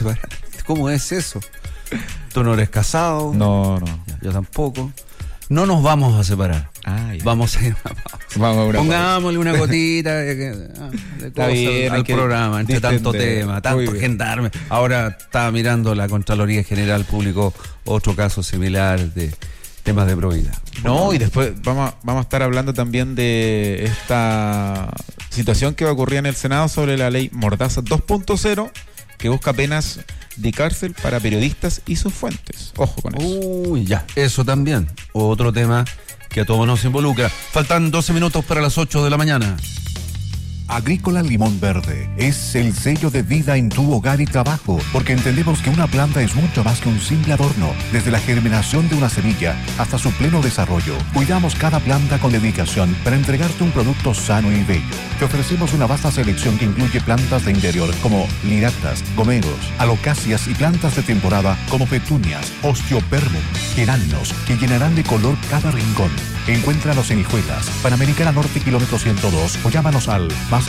separar. ¿Cómo es eso? Tú no eres casado. No. Yo tampoco. No nos vamos a separar. Vamos a ir a una pausa. Vamos a una Pongámosle una gotita de cosas bien, al programa, entre tanto tema, tanto gendarme. Ahora estaba mirando la Contraloría General, publicó otro caso similar de temas de probidad. No, y después vamos a estar hablando también de esta situación que va a ocurrir en el Senado sobre la ley Mordaza 2.0, que busca penas de cárcel para periodistas y sus fuentes. Ojo con eso. Uy, ya, eso también. Otro tema que a todos nos involucra. Faltan 12 minutos para las 8 de la mañana. Agrícola Limón Verde es el sello de vida en tu hogar y trabajo, porque entendemos que una planta es mucho más que un simple adorno. Desde la germinación de una semilla hasta su pleno desarrollo, cuidamos cada planta con dedicación para entregarte un producto sano y bello. Te ofrecemos una vasta selección que incluye plantas de interior como liractas, gomeros, alocacias y plantas de temporada como petunias, osteopermum, geranios, que llenarán de color cada rincón. Encuéntranos en Hijuelas, Panamericana Norte, kilómetro 102, o llámanos al más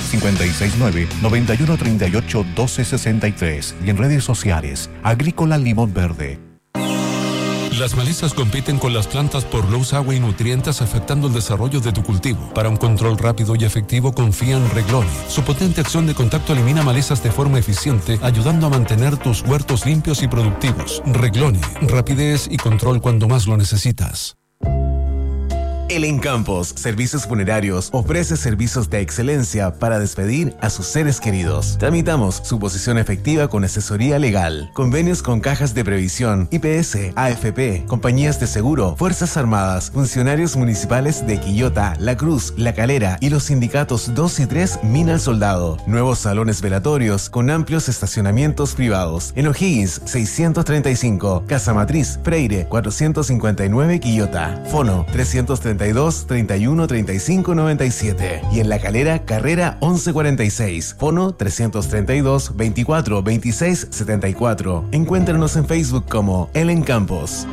569-9138-1263 y en redes sociales, Agrícola Limón Verde. Las malezas compiten con las plantas por luz, agua y nutrientes, afectando el desarrollo de tu cultivo. Para un control rápido y efectivo, confía en Reglone. Su potente acción de contacto elimina malezas de forma eficiente, ayudando a mantener tus huertos limpios y productivos. Reglone, rapidez y control cuando más lo necesitas. El Encampos Servicios Funerarios ofrece servicios de excelencia para despedir a sus seres queridos. Tramitamos suposición efectiva con asesoría legal, convenios con cajas de previsión, IPS, AFP, compañías de seguro, Fuerzas Armadas, funcionarios municipales de Quillota, La Cruz, La Calera y los sindicatos 2 y 3 Mina al Soldado. Nuevos salones velatorios con amplios estacionamientos privados. En O'Higgins 635, Casa Matriz, Freire 459 Quillota. Fono 332 31 35 97 y en La Calera, Carrera 1146, fono 332 24 26 74. Encuéntranos en Facebook como El Encampos.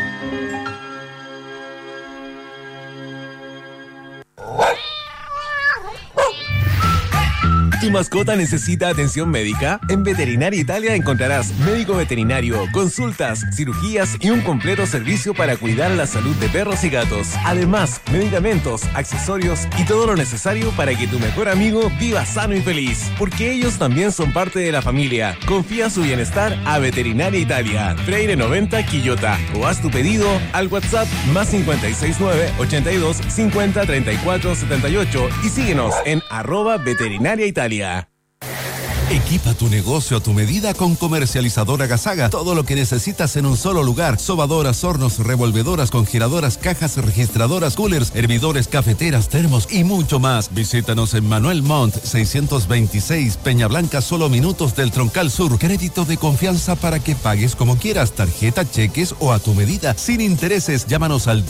¿Tu mascota necesita atención médica? En Veterinaria Italia encontrarás médico veterinario, consultas, cirugías y un completo servicio para cuidar la salud de perros y gatos. Además, medicamentos, accesorios y todo lo necesario para que tu mejor amigo viva sano y feliz. Porque ellos también son parte de la familia. Confía su bienestar a Veterinaria Italia, Freire 90 Quillota, o haz tu pedido al WhatsApp más 569 82 50 34 78 y síguenos en @veterinariaitalia. Equipa tu negocio a tu medida con Comercializadora Gasaga. Todo lo que necesitas en un solo lugar. Sobadoras, hornos, revolvedoras, congeladoras, cajas registradoras, coolers, hervidores, cafeteras, termos y mucho más. Visítanos en Manuel Montt 626, Peña Blanca, solo minutos del Troncal Sur. Crédito de confianza para que pagues como quieras. Tarjeta, cheques o a tu medida. Sin intereses. Llámanos al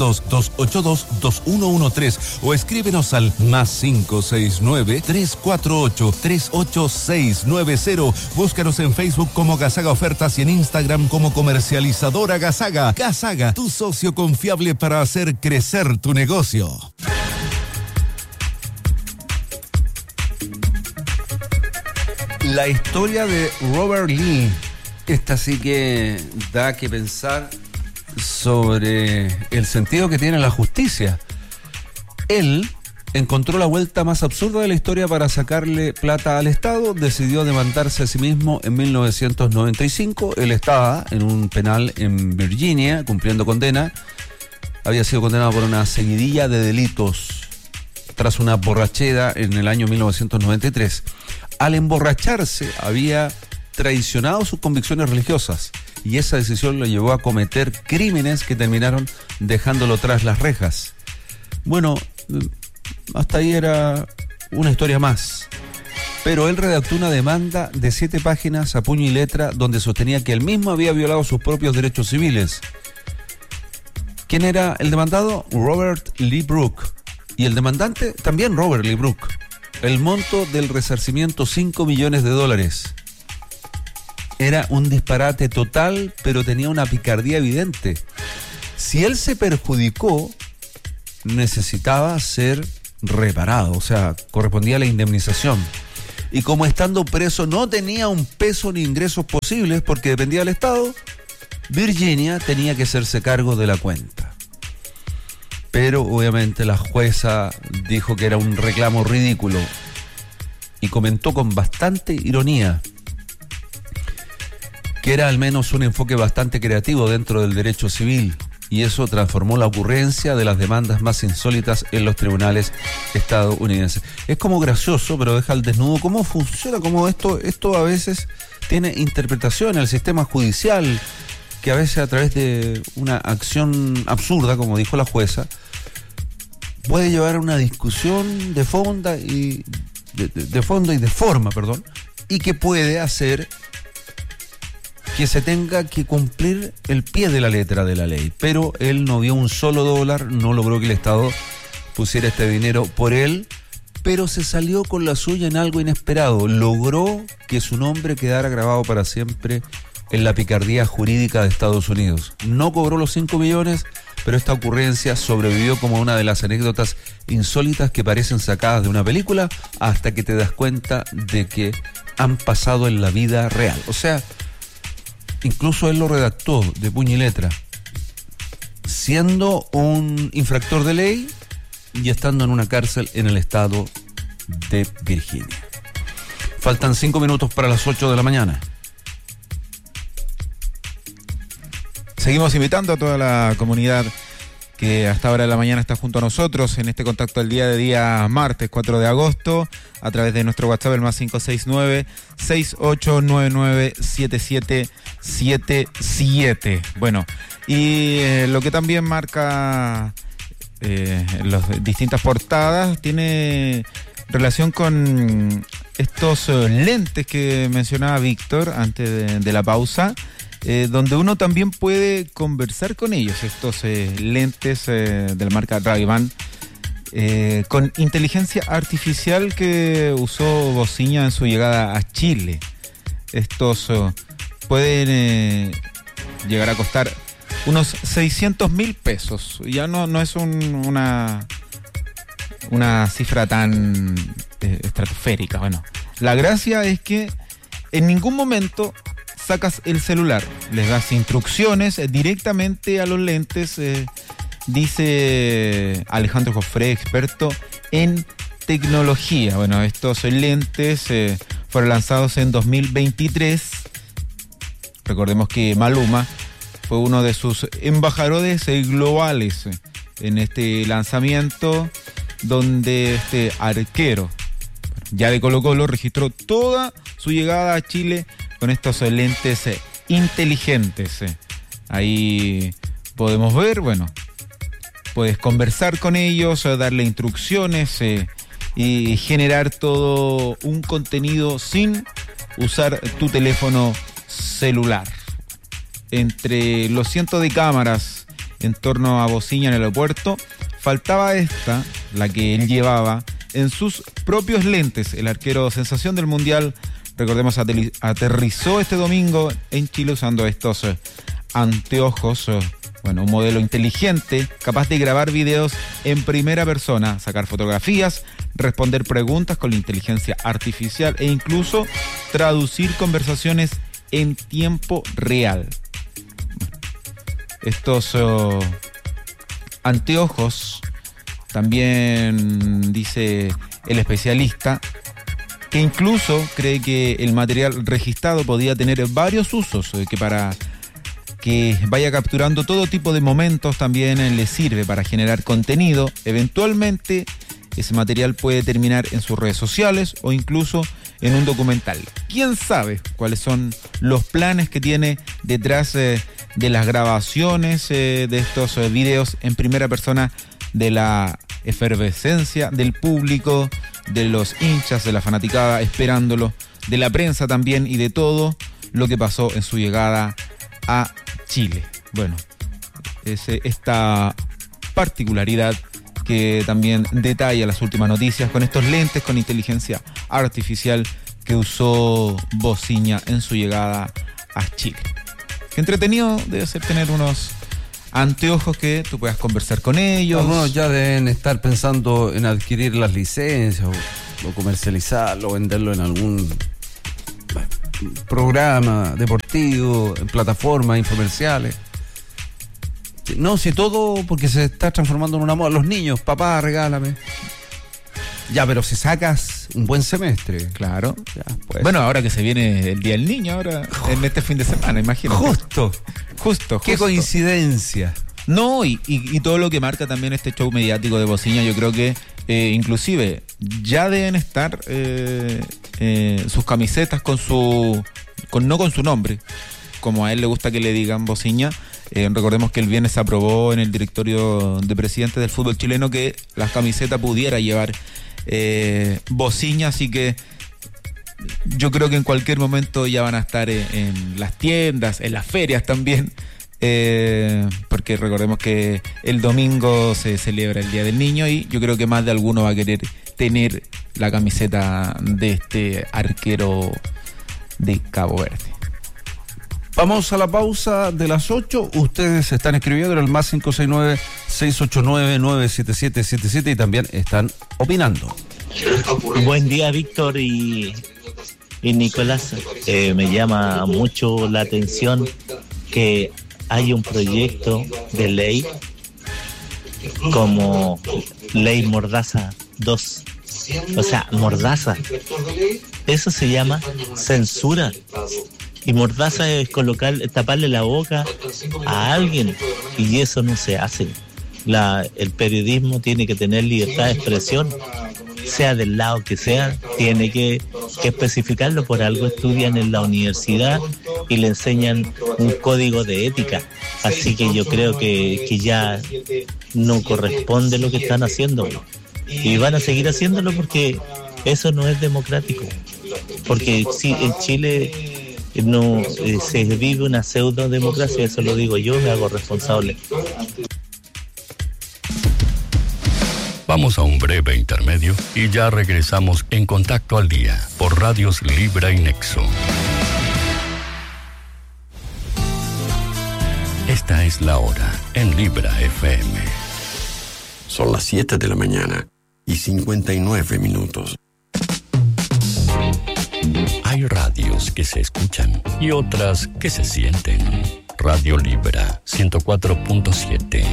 322822113 o escríbenos al más 569 348 386 690. Búscanos en Facebook como Gasaga Ofertas y en Instagram como Comercializadora Gasaga. Gasaga, tu socio confiable para hacer crecer tu negocio. La historia de Robert Lee, esta sí que da que pensar sobre el sentido que tiene la justicia. Él encontró la vuelta más absurda de la historia para sacarle plata al Estado, decidió demandarse a sí mismo en 1995. Él estaba en un penal en Virginia cumpliendo condena. Había sido condenado por una seguidilla de delitos tras una borrachera en el año 1993. Al emborracharse había traicionado sus convicciones religiosas y esa decisión lo llevó a cometer crímenes que terminaron dejándolo tras las rejas. Bueno, hasta ahí era una historia más. Pero él redactó una demanda de 7 páginas a puño y letra donde sostenía que él mismo había violado sus propios derechos civiles. ¿Quién era el demandado? Robert Lee Brooke. Y el demandante también Robert Lee Brooke. El monto del resarcimiento, $5 millones. Era un disparate total, pero tenía una picardía evidente. Si él se perjudicó, necesitaba ser reparado, o sea, correspondía a la indemnización. y como estando preso no tenía un peso ni ingresos posibles porque dependía del Estado, Virginia tenía que hacerse cargo de la cuenta. Pero obviamente la jueza dijo que era un reclamo ridículo y comentó con bastante ironía que era al menos un enfoque bastante creativo dentro del derecho civil, y eso transformó la ocurrencia de las demandas más insólitas en los tribunales estadounidenses. Es como gracioso, pero deja al desnudo cómo funciona, cómo esto a veces tiene interpretación en el sistema judicial, que a veces a través de una acción absurda, como dijo la jueza, puede llevar a una discusión de fondo y de forma, y que puede hacer que se tenga que cumplir el pie de la letra de la ley. Pero él no vio un solo dólar, no logró que el Estado pusiera este dinero por él, pero se salió con la suya en algo inesperado. Logró que su nombre quedara grabado para siempre en la picardía jurídica de Estados Unidos. No cobró los 5 millones, pero esta ocurrencia sobrevivió como una de las anécdotas insólitas que parecen sacadas de una película, hasta que te das cuenta de que han pasado en la vida real. O sea, incluso él lo redactó de puño y letra, siendo un infractor de ley y estando en una cárcel en el estado de Virginia. Faltan 5 minutos para las 8 de la mañana. Seguimos invitando a toda la comunidad que hasta ahora de la mañana está junto a nosotros en este contacto del día martes 4 de agosto, a través de nuestro WhatsApp, el más 569-6899-7777. Bueno, y lo que también marca las distintas portadas tiene relación con estos lentes que mencionaba Víctor antes de la pausa, donde uno también puede conversar con ellos, estos lentes de la marca Ray-Ban, con inteligencia artificial que usó Bociña en su llegada a Chile. Estos pueden llegar a costar unos 600.000 pesos. Ya no es una cifra tan estratosférica. Bueno, la gracia es que en ningún momento sacas el celular, les das instrucciones directamente a los lentes, dice Alejandro Jofré, experto en tecnología. Bueno, estos lentes fueron lanzados en 2023. Recordemos que Maluma fue uno de sus embajadores globales en este lanzamiento, donde este arquero ya de Colo-Colo registró toda su llegada a Chile con estos lentes inteligentes. Ahí podemos ver, bueno, puedes conversar con ellos, darle instrucciones y generar todo un contenido sin usar tu teléfono celular. Entre los cientos de cámaras en torno a Bociña en el aeropuerto, faltaba esta, la que él llevaba en sus propios lentes. El arquero sensación del Mundial, recordemos, aterrizó este domingo en Chile usando estos anteojos, bueno, un modelo inteligente capaz de grabar videos en primera persona, sacar fotografías, responder preguntas con la inteligencia artificial e incluso traducir conversaciones en tiempo real. Estos anteojos, también dice el especialista, que incluso cree que el material registrado podía tener varios usos, que para que vaya capturando todo tipo de momentos también le sirve para generar contenido. Eventualmente ese material puede terminar en sus redes sociales o incluso en un documental. ¿Quién sabe cuáles son los planes que tiene detrás de las grabaciones de estos videos en primera persona, de la efervescencia del público, de los hinchas, de la fanaticada esperándolo, de la prensa también y de todo lo que pasó en su llegada a Chile? Bueno, es esta particularidad que también detalla las últimas noticias con estos lentes con inteligencia artificial que usó Bociña en su llegada a Chile. Qué entretenido debe ser tener unos anteojos que tú puedas conversar con ellos. Algunos ya deben estar pensando en adquirir las licencias o comercializarlo, venderlo en algún programa deportivo, en plataformas infomerciales. No, si todo porque se está transformando en una moda. Los niños, papá, regálame. Ya, pero si sacas un buen semestre. Claro. Ya, pues. Bueno, ahora que se viene el Día del Niño, ahora en este fin de semana, imagínate. Justo. Qué coincidencia. No, y todo lo que marca también este show mediático de Bociña, yo creo que inclusive ya deben estar sus camisetas no con su nombre, como a él le gusta que le digan Bociña. Recordemos que el viernes se aprobó en el directorio de presidentes del fútbol chileno que la camiseta pudiera llevar Bociña, así que yo creo que en cualquier momento ya van a estar en las tiendas, en las ferias también, porque recordemos que el domingo se celebra el Día del Niño y yo creo que más de alguno va a querer tener la camiseta de este arquero de Cabo Verde. Vamos a la pausa de las 8. Ustedes están escribiendo en el más 569-689-97777 y también están opinando. Buen día, Víctor y Nicolás. Me llama mucho la atención que hay un proyecto de ley como Ley Mordaza 2. O sea, Mordaza. Eso se llama censura. Y mordaza es taparle la boca a alguien, y eso no se hace. El periodismo tiene que tener libertad de expresión, sea del lado que sea, tiene que especificarlo. Por algo estudian en la universidad y le enseñan un código de ética. Así que yo creo que ya no corresponde lo que están haciendo, y van a seguir haciéndolo porque eso no es democrático. Porque si en Chile no se vive una pseudo democracia, eso lo digo yo, me hago responsable. Vamos a un breve intermedio y ya regresamos en Contacto al Día por Radios Libra y Nexo. Esta es la hora en Libra FM. Son las 7 de la mañana y 59 minutos. Hay radios que se escuchan y otras que se sienten. Radio Libra 104.7.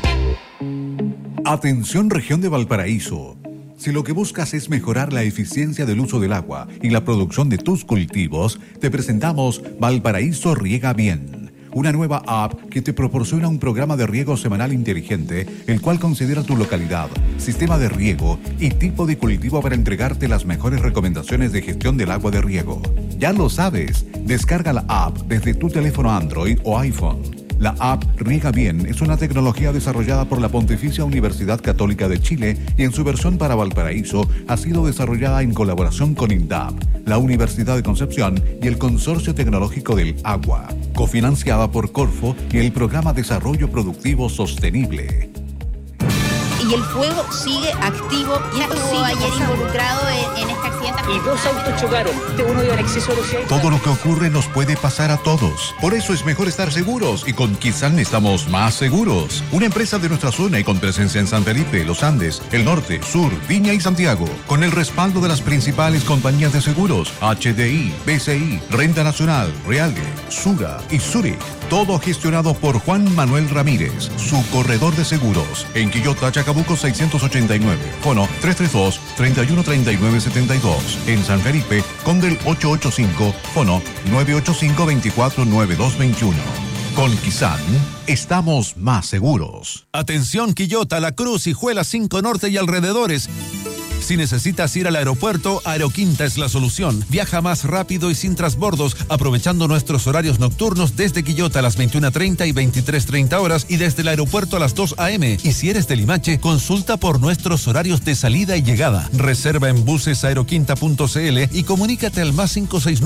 Atención, región de Valparaíso. Si lo que buscas es mejorar la eficiencia del uso del agua y la producción de tus cultivos, te presentamos Valparaíso Riega Bien, una nueva app que te proporciona un programa de riego semanal inteligente, el cual considera tu localidad, sistema de riego y tipo de cultivo para entregarte las mejores recomendaciones de gestión del agua de riego. Ya lo sabes, descarga la app desde tu teléfono Android o iPhone. La app Riega Bien es una tecnología desarrollada por la Pontificia Universidad Católica de Chile y en su versión para Valparaíso ha sido desarrollada en colaboración con INDAP, la Universidad de Concepción y el Consorcio Tecnológico del Agua, cofinanciada por Corfo y el Programa Desarrollo Productivo Sostenible. Y el fuego sigue activo y estuvo ayer involucrado en este accidente. Y 2 autos chocaron, uno iba en exceso de velocidad. Todo lo que ocurre nos puede pasar a todos. Por eso es mejor estar seguros y con Kisan estamos más seguros. Una empresa de nuestra zona y con presencia en San Felipe, Los Andes, el Norte, Sur, Viña y Santiago. Con el respaldo de las principales compañías de seguros, HDI, BCI, Renta Nacional, Realge, Sura y Zurich. Todo gestionado por Juan Manuel Ramírez, su corredor de seguros. En Quillota, Chacabuco 689. Fono 332-313972. En San Felipe, Condel 885. Fono 985-249221. Con Kisan, estamos más seguros. Atención Quillota, La Cruz, Hijuela, 5 Norte y alrededores. Si necesitas ir al aeropuerto, Aeroquinta es la solución. Viaja más rápido y sin transbordos, aprovechando nuestros horarios nocturnos desde Quillota a las 21:30 y 23:30 horas y desde el aeropuerto a las 2 a.m. Y si eres de Limache, consulta por nuestros horarios de salida y llegada. Reserva en busesaeroquinta.cl y comunícate al más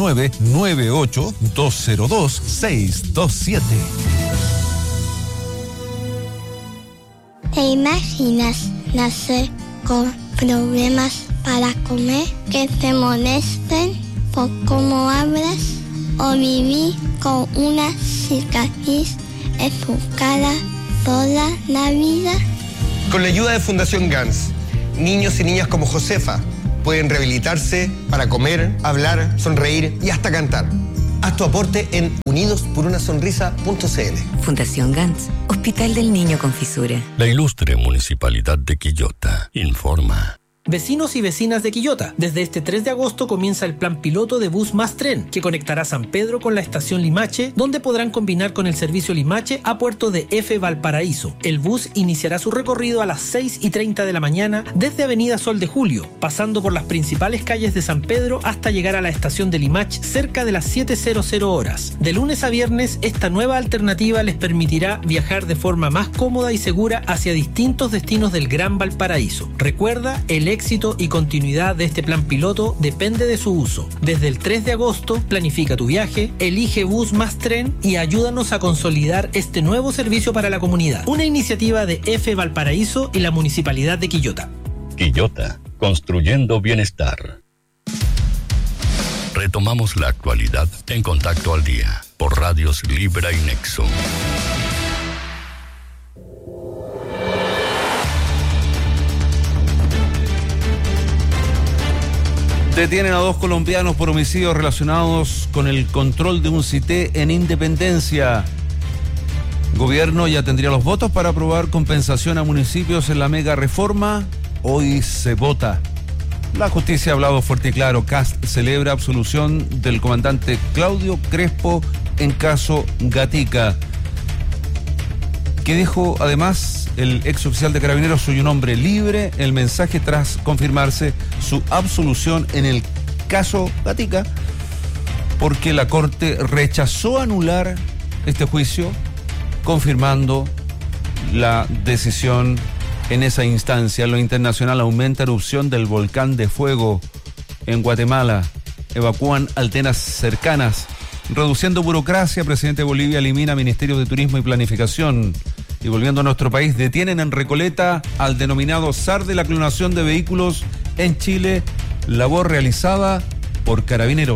569-98-202-627. ¿Te imaginas nacer con problemas para comer, que te molesten por cómo hablas, o vivir con una cicatriz en tu cara toda la vida? Con la ayuda de Fundación GANS, niños y niñas como Josefa pueden rehabilitarse para comer, hablar, sonreír y hasta cantar. Haz tu aporte en unidosporunasonrisa.cl. Fundación Gantz, Hospital del Niño con Fisura. La ilustre Municipalidad de Quillota informa. Vecinos y vecinas de Quillota, desde este 3 de agosto comienza el plan piloto de Bus Más Tren, que conectará San Pedro con la estación Limache, donde podrán combinar con el servicio Limache a Puerto de F. Valparaíso. El bus iniciará su recorrido a las 6:30 de la mañana desde Avenida Sol de Julio, pasando por las principales calles de San Pedro hasta llegar a la estación de Limache cerca de las 7:00 horas. De lunes a viernes, esta nueva alternativa les permitirá viajar de forma más cómoda y segura hacia distintos destinos del Gran Valparaíso. Recuerda, el éxito y continuidad de este plan piloto depende de su uso. Desde el 3 de agosto, planifica tu viaje, elige Bus Más Tren y ayúdanos a consolidar este nuevo servicio para la comunidad. Una iniciativa de F. Valparaíso y la Municipalidad de Quillota. Quillota, construyendo bienestar. Retomamos la actualidad en Contacto al Día por Radios Libra y Nexo. Detienen a 2 colombianos por homicidios relacionados con el control de un CITE en Independencia. Gobierno ya tendría los votos para aprobar compensación a municipios en la mega reforma. Hoy se vota. La justicia ha hablado fuerte y claro. CAST celebra absolución del comandante Claudio Crespo en caso Gatica. Que dijo además el ex oficial de Carabineros: soy un hombre libre. El mensaje tras confirmarse su absolución en el caso Gatica, porque la Corte rechazó anular este juicio, confirmando la decisión en esa instancia. En lo internacional, aumenta erupción del volcán de fuego en Guatemala. Evacúan aldeas cercanas. Reduciendo burocracia, presidente de Bolivia elimina Ministerio de Turismo y Planificación. Y volviendo a nuestro país, detienen en Recoleta al denominado zar de la clonación de vehículos en Chile, labor realizada por Carabineros.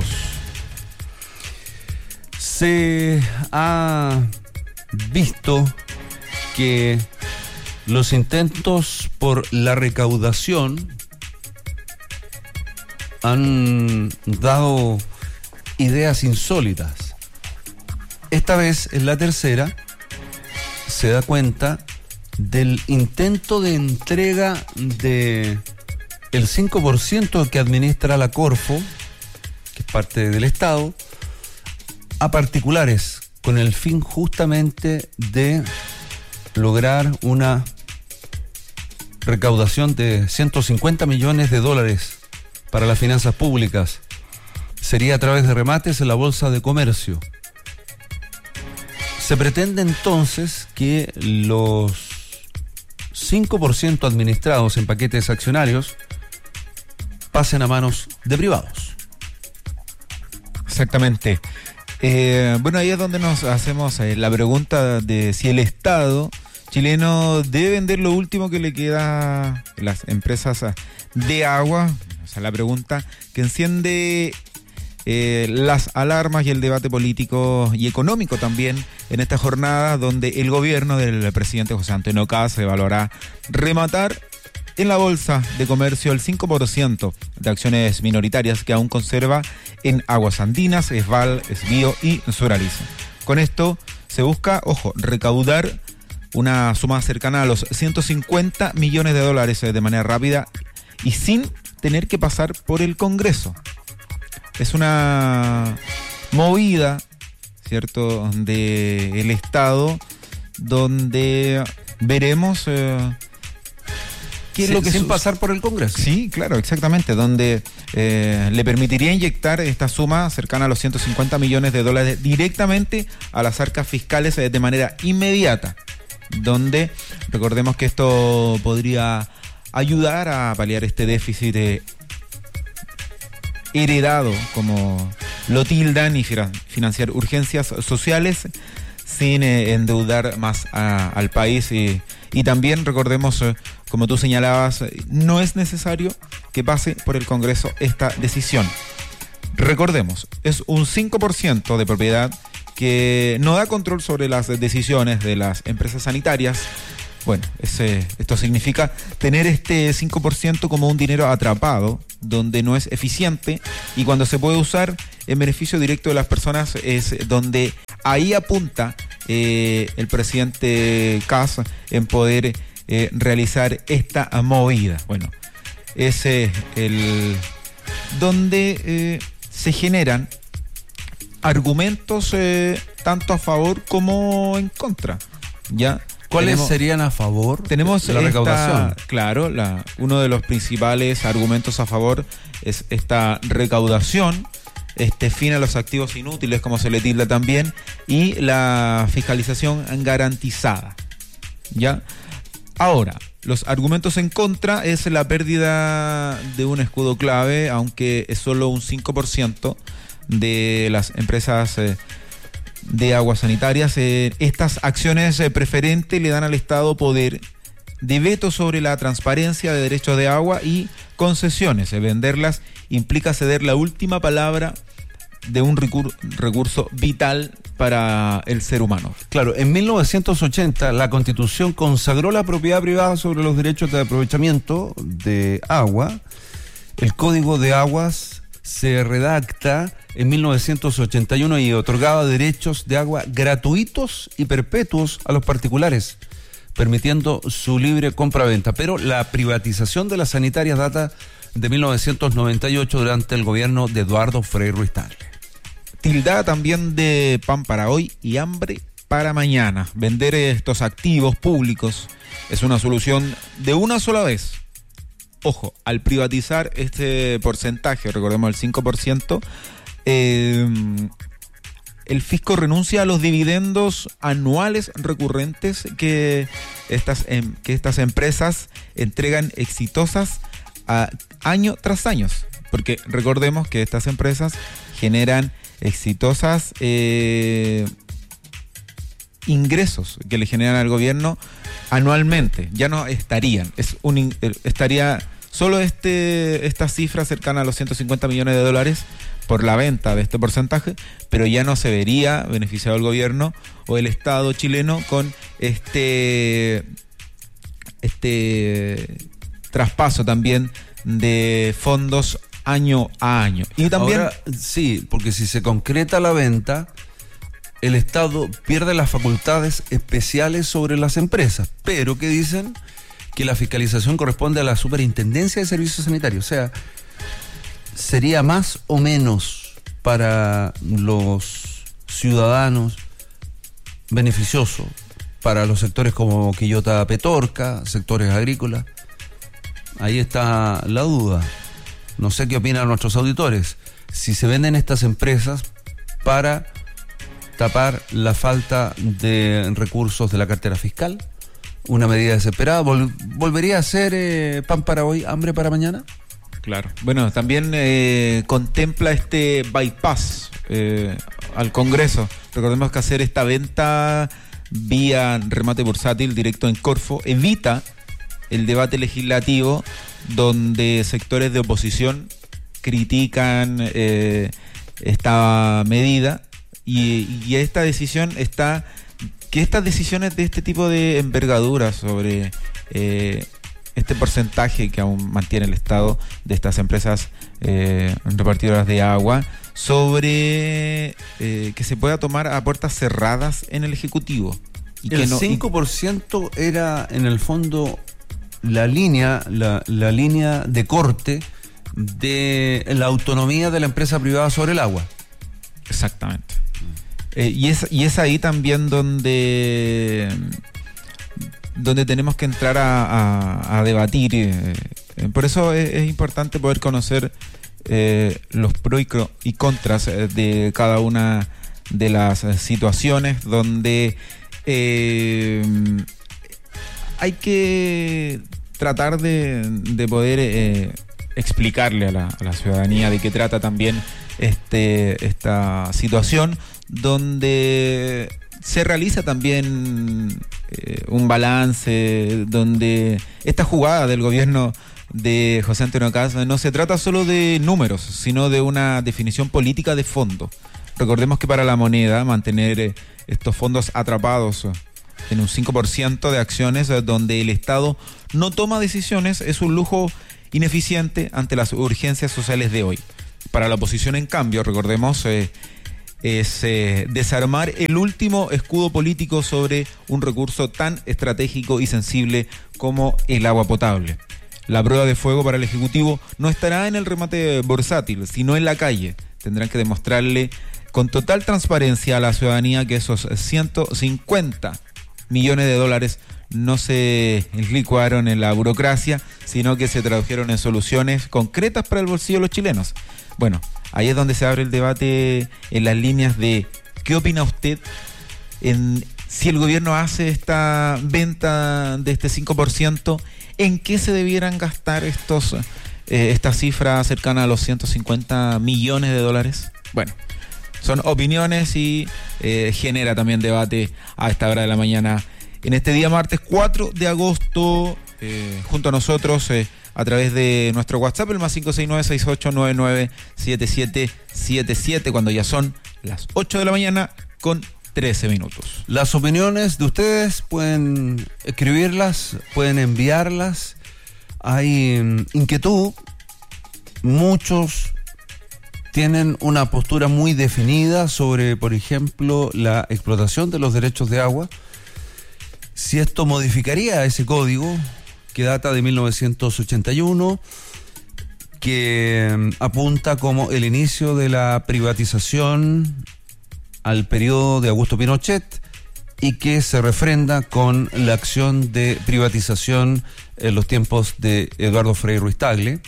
Se ha visto que los intentos por la recaudación han dado ideas insólitas. Esta vez, en la tercera, se da cuenta del intento de entrega de el 5% que administra la Corfo, que es parte del Estado, a particulares, con el fin justamente de lograr una recaudación de 150 millones de dólares para las finanzas públicas. Sería a través de remates en la Bolsa de Comercio. Se pretende entonces que los 5% administrados en paquetes accionarios pasen a manos de privados. Exactamente. Bueno, ahí es donde nos hacemos la pregunta de si el Estado chileno debe vender lo último que le queda a las empresas de agua. O sea, la pregunta que enciende las alarmas y el debate político y económico también en esta jornada, donde el gobierno del presidente José Antonio Kast evaluará rematar en la Bolsa de Comercio el 5% de acciones minoritarias que aún conserva en Aguas Andinas, Esval, Esbío y Suraliza. Con esto se busca, recaudar una suma cercana a los 150 millones de dólares de manera rápida y sin tener que pasar por el Congreso. Es una movida, ¿cierto?, del Estado, donde veremos qué es lo que sin pasar por el Congreso. Sí, claro, exactamente, donde le permitiría inyectar esta suma cercana a los 150 millones de dólares directamente a las arcas fiscales de manera inmediata, donde recordemos que esto podría ayudar a paliar este déficit heredado, como lo tildan, y financiar urgencias sociales sin endeudar más al país. Y también recordemos, como tú señalabas, no es necesario que pase por el Congreso esta decisión. Recordemos, es un 5% de propiedad que no da control sobre las decisiones de las empresas sanitarias, Bueno, esto significa tener este 5% como un dinero atrapado, donde no es eficiente, y cuando se puede usar en beneficio directo de las personas es donde ahí apunta el presidente Kast en poder realizar esta movida. Bueno, es donde se generan argumentos tanto a favor como en contra, ¿ya? ¿Cuáles serían a favor? Tenemos la recaudación. Claro, uno de los principales argumentos a favor es esta recaudación, fin a los activos inútiles, como se le tilda también, y la fiscalización garantizada, ¿ya? Ahora, los argumentos en contra es la pérdida de un escudo clave, aunque es solo un 5% de las empresas de aguas sanitarias. Estas acciones preferentes le dan al Estado poder de veto sobre la transparencia de derechos de agua y concesiones. Venderlas implica ceder la última palabra de un recurso vital para el ser humano. Claro, en 1980 la Constitución consagró la propiedad privada sobre los derechos de aprovechamiento de agua. El Código de Aguas se redacta en 1981 y otorgaba derechos de agua gratuitos y perpetuos a los particulares, permitiendo su libre compra-venta. Pero la privatización de las sanitarias data de 1998 durante el gobierno de Eduardo Frei Ruiz-Tagle. Tildada también de pan para hoy y hambre para mañana. Vender estos activos públicos es una solución de una sola vez. Ojo, al privatizar este porcentaje, recordemos el 5%, el fisco renuncia a los dividendos anuales recurrentes que estas empresas entregan exitosas año tras año. Porque recordemos que estas empresas generan exitosas ingresos que le generan al gobierno anualmente. Ya no estarían, estaría solo esta cifra cercana a los 150 millones de dólares por la venta de este porcentaje, pero ya no se vería beneficiado el gobierno o el Estado chileno con este traspaso también de fondos año a año. Y también ahora, sí, porque si se concreta la venta, el Estado pierde las facultades especiales sobre las empresas, pero que dicen que la fiscalización corresponde a la Superintendencia de Servicios Sanitarios. O sea, sería más o menos para los ciudadanos beneficioso para los sectores como Quillota Petorca, sectores agrícolas. Ahí está la duda. No sé qué opinan nuestros auditores. Si se venden estas empresas para tapar la falta de recursos de la cartera fiscal, una medida desesperada, ¿volvería a ser pan para hoy, hambre para mañana? Claro. Bueno, también contempla este bypass al Congreso. Recordemos que hacer esta venta vía remate bursátil directo en Corfo evita el debate legislativo donde sectores de oposición critican esta medida y esta decisión está que estas decisiones de este tipo de envergadura sobre este porcentaje que aún mantiene el Estado de estas empresas repartidoras de agua sobre que se pueda tomar a puertas cerradas en el Ejecutivo. Y el que no, 5% era en el fondo la línea de corte de la autonomía de la empresa privada sobre el agua. Exactamente. Y es ahí también donde tenemos que entrar a debatir. Por eso es importante poder conocer los pros y contras de cada una de las situaciones donde hay que tratar de poder explicarle a la ciudadanía de qué trata también esta situación, donde se realiza también un balance, donde esta jugada del gobierno de José Antonio Kast no se trata solo de números, sino de una definición política de fondo. Recordemos que para la moneda mantener estos fondos atrapados en un 5% de acciones donde el Estado no toma decisiones, es un lujo ineficiente ante las urgencias sociales de hoy. Para la oposición, en cambio, recordemos, es desarmar el último escudo político sobre un recurso tan estratégico y sensible como el agua potable. La prueba de fuego para el Ejecutivo no estará en el remate bursátil, sino en la calle. Tendrán que demostrarle con total transparencia a la ciudadanía que esos 150 millones de dólares no se licuaron en la burocracia, sino que se tradujeron en soluciones concretas para el bolsillo de los chilenos. Bueno, ahí es donde se abre el debate en las líneas de ¿qué opina usted si el gobierno hace esta venta de este 5%? ¿En qué se debieran gastar esta cifra cercana a los 150 millones de dólares? Bueno, son opiniones y genera también debate a esta hora de la mañana. En este día martes 4 de agosto, junto a nosotros, a través de nuestro WhatsApp, el más 569-6899-7777, cuando ya son las 8 de la mañana con 13 minutos. Las opiniones de ustedes pueden escribirlas, pueden enviarlas. Hay inquietud. Muchos tienen una postura muy definida sobre, por ejemplo, la explotación de los derechos de agua. Si esto modificaría ese código que data de 1981, que apunta como el inicio de la privatización al periodo de Augusto Pinochet y que se refrenda con la acción de privatización en los tiempos de Eduardo Frei Ruiz-Tagle.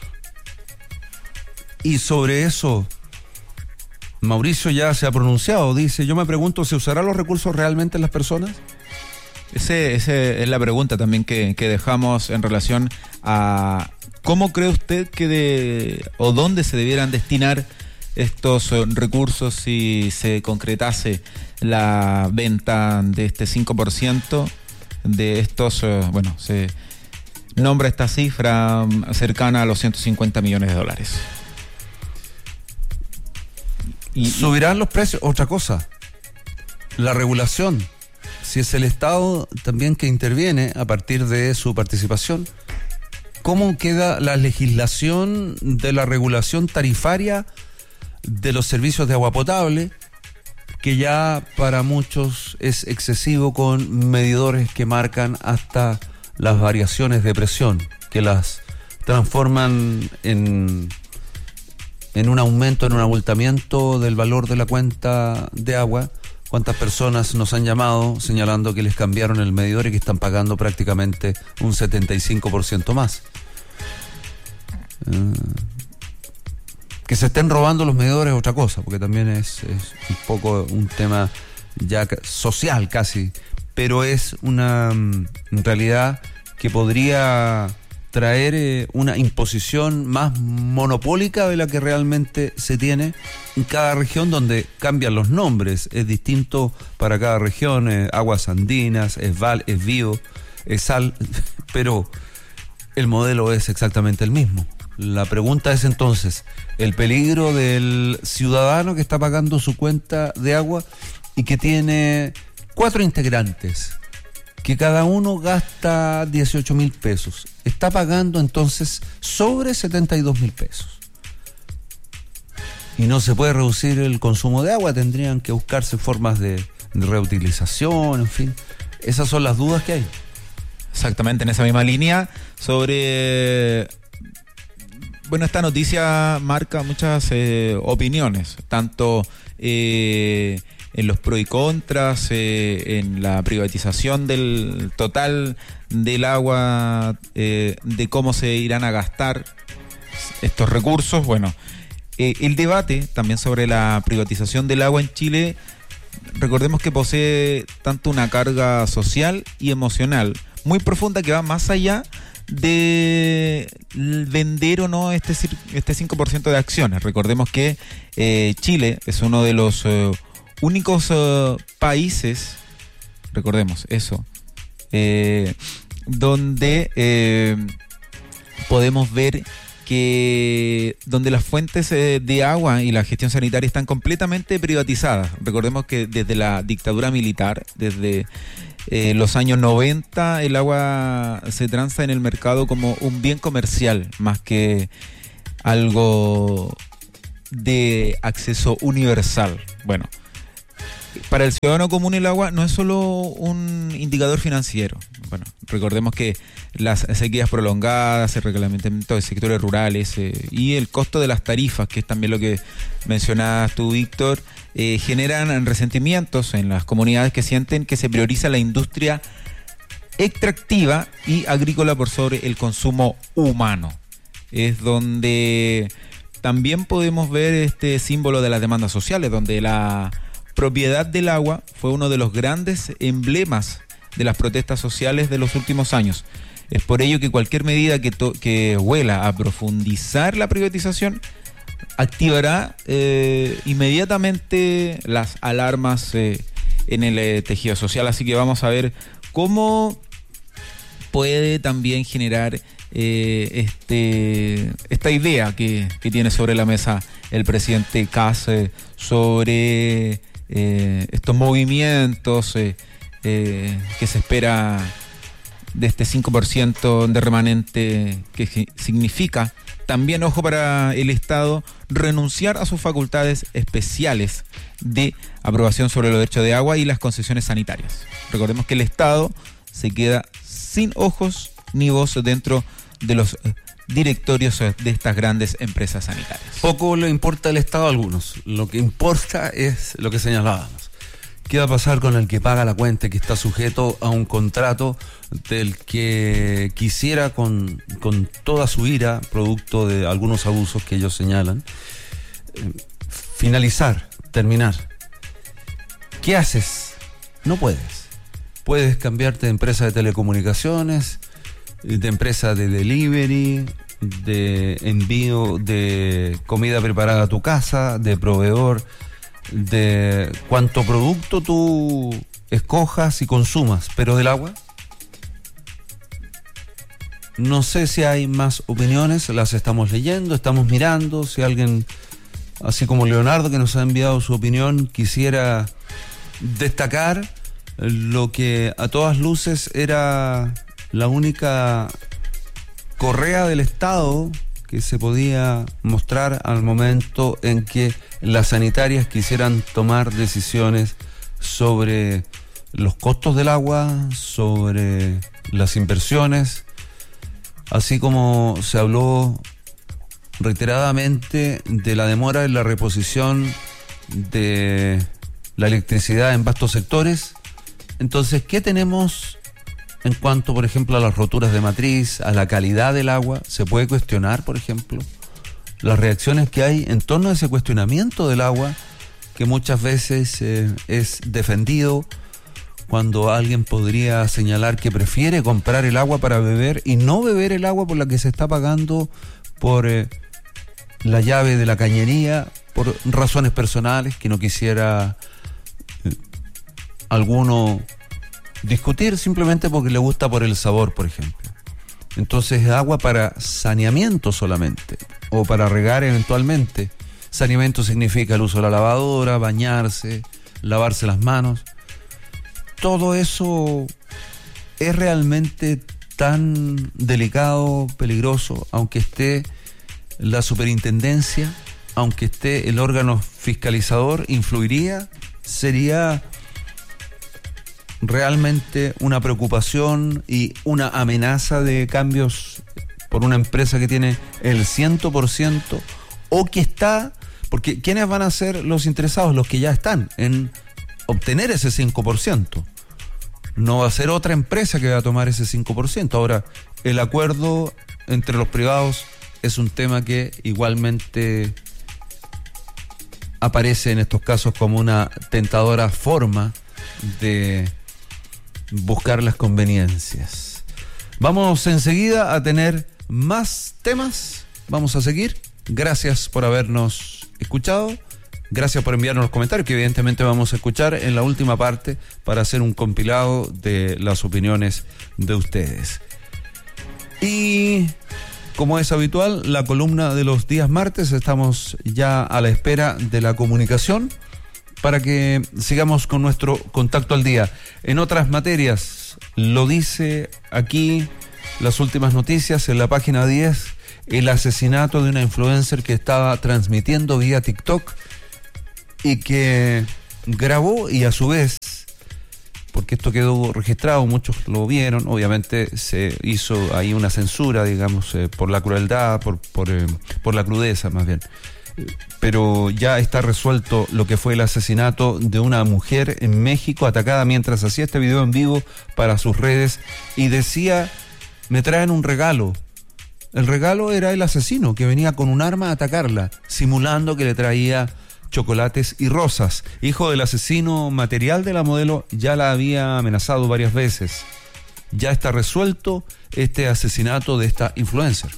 Y sobre eso Mauricio ya se ha pronunciado, dice: yo me pregunto, ¿se usarán los recursos realmente en las personas? Esa es la pregunta también que dejamos en relación a cómo cree usted o dónde se debieran destinar estos recursos si se concretase la venta de este 5% de estos, se nombra esta cifra cercana a los 150 millones de dólares. ¿Subirán los precios? Otra cosa, la regulación. Si es el Estado también que interviene a partir de su participación, ¿cómo queda la legislación de la regulación tarifaria de los servicios de agua potable, que ya para muchos es excesivo, con medidores que marcan hasta las variaciones de presión, que las transforman en un aumento, en un abultamiento del valor de la cuenta de agua? ¿Cuántas personas nos han llamado señalando que les cambiaron el medidor y que están pagando prácticamente un 75% más? Que se estén robando los medidores es otra cosa, porque también es un poco un tema ya social casi, pero es una realidad que podría traer una imposición más monopólica de la que realmente se tiene en cada región, donde cambian los nombres. Es distinto para cada región, aguas andinas, es Val, es Bío, es Sal, pero el modelo es exactamente el mismo. La pregunta es entonces, el peligro del ciudadano que está pagando su cuenta de agua y que tiene 4 integrantes, que cada uno gasta 18.000 pesos, está pagando entonces sobre 72.000 pesos. Y no se puede reducir el consumo de agua, tendrían que buscarse formas de reutilización, en fin. Esas son las dudas que hay. Exactamente, en esa misma línea, sobre... Bueno, esta noticia marca muchas opiniones, tanto en los pros y contras, en la privatización del total del agua, de cómo se irán a gastar estos recursos. Bueno, el debate también sobre la privatización del agua en Chile, recordemos que posee tanto una carga social y emocional muy profunda, que va más allá de vender o no este 5% de acciones. Recordemos que Chile es uno de los únicos países, recordemos eso, donde podemos ver que donde las fuentes de agua y la gestión sanitaria están completamente privatizadas. Recordemos que desde la dictadura militar, desde los años 90, el agua se transa en el mercado como un bien comercial, más que algo de acceso universal. Bueno, para el ciudadano común el agua no es solo un indicador financiero. Bueno, recordemos que las sequías prolongadas, el reglamentamiento de sectores rurales y el costo de las tarifas, que es también lo que mencionabas tú, Víctor, generan resentimientos en las comunidades que sienten que se prioriza la industria extractiva y agrícola por sobre el consumo humano. Es donde también podemos ver este símbolo de las demandas sociales, donde la propiedad del agua fue uno de los grandes emblemas de las protestas sociales de los últimos años. Es por ello que cualquier medida que huela a profundizar la privatización activará inmediatamente las alarmas en el tejido social. Así que vamos a ver cómo puede también generar esta idea que tiene sobre la mesa el presidente Kast sobre estos movimientos que se espera de este 5% de remanente, que significa también, ojo, para el Estado renunciar a sus facultades especiales de aprobación sobre los derechos de agua y las concesiones sanitarias. Recordemos que el Estado se queda sin ojos ni voz dentro de los directorios de estas grandes empresas sanitarias. Poco le importa el Estado a algunos. Lo que importa es lo que señalábamos. ¿Qué va a pasar con el que paga la cuenta y que está sujeto a un contrato del que quisiera con toda su ira, producto de algunos abusos que ellos señalan, terminar? ¿Qué haces? No puedes. Puedes cambiarte de empresa de telecomunicaciones, de empresa de delivery, de envío de comida preparada a tu casa, de proveedor, de cuánto producto tú escojas y consumas, pero del agua no sé si hay más opiniones. Las estamos leyendo, estamos mirando. Si alguien, así como Leonardo, que nos ha enviado su opinión, quisiera destacar lo que a todas luces era la única correa del Estado que se podía mostrar al momento en que las sanitarias quisieran tomar decisiones sobre los costos del agua, sobre las inversiones, así como se habló reiteradamente de la demora en la reposición de la electricidad en vastos sectores. Entonces, ¿qué tenemos en cuanto, por ejemplo, a las roturas de matriz, a la calidad del agua? Se puede cuestionar, por ejemplo, las reacciones que hay en torno a ese cuestionamiento del agua, que muchas veces es defendido cuando alguien podría señalar que prefiere comprar el agua para beber y no beber el agua por la que se está pagando por la llave de la cañería, por razones personales que no quisiera alguno discutir, simplemente porque le gusta por el sabor, por ejemplo. Entonces, agua para saneamiento solamente, o para regar eventualmente. Saneamiento significa el uso de la lavadora, bañarse, lavarse las manos. Todo eso es realmente tan delicado, peligroso, aunque esté la superintendencia, aunque esté el órgano fiscalizador, influiría, sería realmente una preocupación y una amenaza de cambios por una empresa que tiene el 100% o que está, porque ¿quiénes van a ser los interesados? Los que ya están en obtener ese 5%. No va a ser otra empresa que va a tomar ese 5%. Ahora, el acuerdo entre los privados es un tema que igualmente aparece en estos casos como una tentadora forma de buscar las conveniencias. Vamos enseguida a tener más temas. Vamos a seguir. Gracias por habernos escuchado. Gracias por enviarnos los comentarios, que evidentemente vamos a escuchar en la última parte para hacer un compilado de las opiniones de ustedes. Y como es habitual, la columna de los días martes. Estamos ya a la espera de la comunicación para que sigamos con nuestro contacto al día. En otras materias, lo dice aquí las últimas noticias en la página 10, el asesinato de una influencer que estaba transmitiendo vía TikTok y que grabó y a su vez, porque esto quedó registrado, muchos lo vieron, obviamente se hizo ahí una censura, digamos, por la crueldad, por la crudeza más bien. Pero ya está resuelto lo que fue el asesinato de una mujer en México, atacada mientras hacía este video en vivo para sus redes y decía: me traen un regalo. El regalo era el asesino que venía con un arma a atacarla, simulando que le traía chocolates y rosas. Hijo del asesino material de la modelo, ya la había amenazado varias veces. Ya está resuelto este asesinato de esta influencer.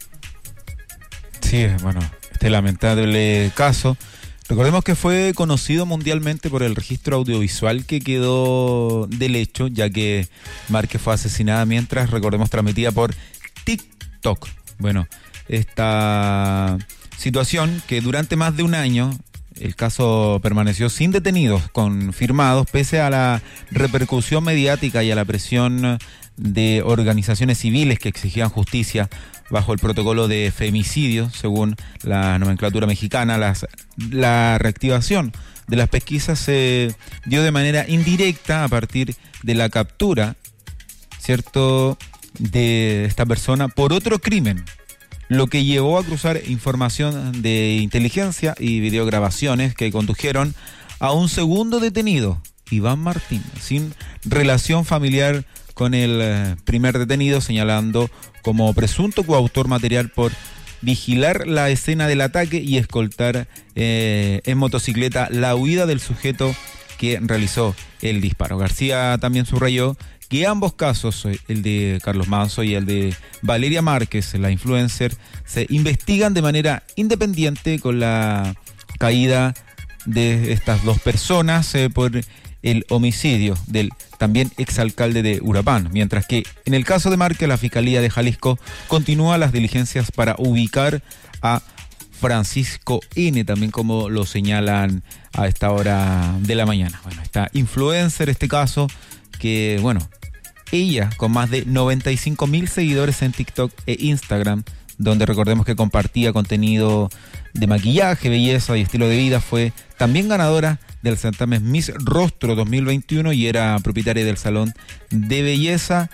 Sí, bueno, este lamentable caso. Recordemos que fue conocido mundialmente por el registro audiovisual que quedó del hecho, ya que Márquez fue asesinada mientras, recordemos, transmitía por TikTok. Bueno, esta situación que durante más de un año el caso permaneció sin detenidos confirmados, pese a la repercusión mediática y a la presión de organizaciones civiles que exigían justicia bajo el protocolo de femicidio, según la nomenclatura mexicana. La reactivación de las pesquisas se dio de manera indirecta a partir de la captura, ¿cierto?, de esta persona por otro crimen, lo que llevó a cruzar información de inteligencia y videograbaciones que condujeron a un segundo detenido, Iván Martín, sin relación familiar con el primer detenido, señalando como presunto coautor material por vigilar la escena del ataque y escoltar en motocicleta la huida del sujeto que realizó el disparo. García también subrayó que ambos casos, el de Carlos Manso y el de Valeria Márquez, la influencer, se investigan de manera independiente con la caída de estas dos personas por el homicidio del también exalcalde de Uruapan, mientras que en el caso de Márquez, la Fiscalía de Jalisco continúa las diligencias para ubicar a Francisco N., también como lo señalan a esta hora de la mañana. Bueno, esta influencer, este caso, que bueno, ella con más de 95,000 seguidores en TikTok e Instagram, donde recordemos que compartía contenido de maquillaje, belleza y estilo de vida, fue también ganadora del certamen Miss Rostro 2021 y era propietaria del salón de belleza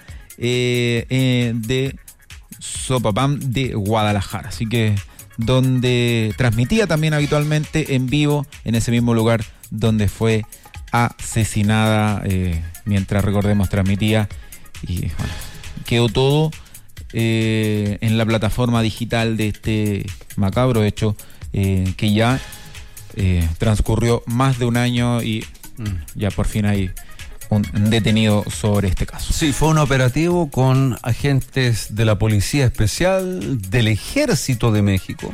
de Sopapam de Guadalajara. Así que donde transmitía también habitualmente en vivo en ese mismo lugar donde fue asesinada, mientras, recordemos, transmitía, y bueno, quedó todo en la plataforma digital de este macabro hecho, que ya transcurrió más de un año y ya por fin hay un detenido sobre este caso. Sí, fue un operativo con agentes de la Policía Especial del Ejército de México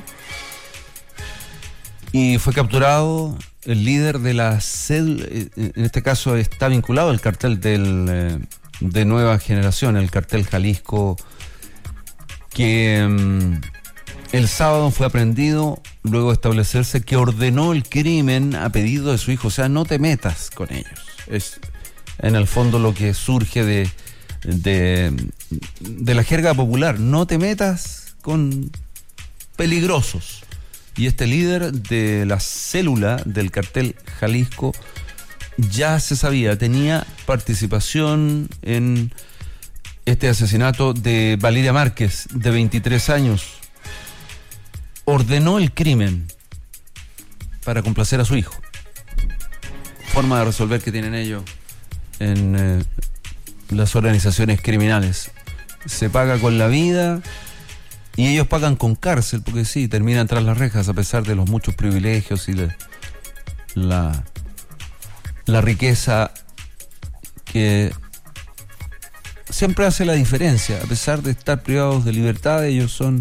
y fue capturado el líder de la célula. En este caso está vinculado al cartel de Nueva Generación, el cartel Jalisco, que el sábado fue aprehendido luego de establecerse que ordenó el crimen a pedido de su hijo. O sea, no te metas con ellos. Es en el fondo lo que surge de la jerga popular. No te metas con peligrosos. Y este líder de la célula del cartel Jalisco ya se sabía, tenía participación en este asesinato de Valeria Márquez, de 23 años. Ordenó el crimen para complacer a su hijo. Forma de resolver que tienen ellos en las organizaciones criminales. Se paga con la vida y ellos pagan con cárcel, porque sí, terminan tras las rejas a pesar de los muchos privilegios y de la riqueza que siempre hace la diferencia. A pesar de estar privados de libertad, ellos son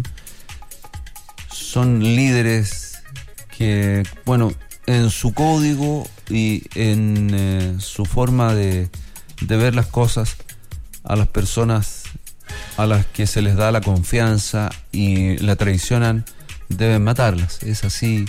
líderes que, bueno, en su código y en su forma de ver las cosas, a las personas a las que se les da la confianza y la traicionan, deben matarlas. Es así.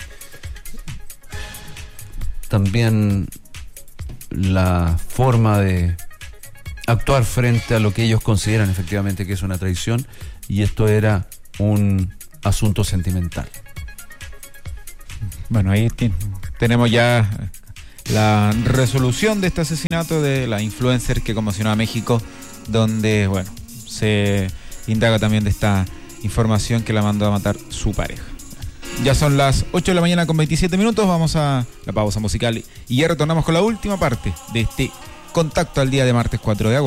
También la forma de actuar frente a lo que ellos consideran efectivamente que es una traición, y esto era un asunto sentimental. Bueno, ahí tenemos ya la resolución de este asesinato de la influencer que conmocionó a México, donde, bueno, se indaga también de esta información que la mandó a matar su pareja. Ya son las 8 de la mañana con 27 minutos, vamos a la pausa musical y ya retornamos con la última parte de este Contacto al día de martes 4 de agosto.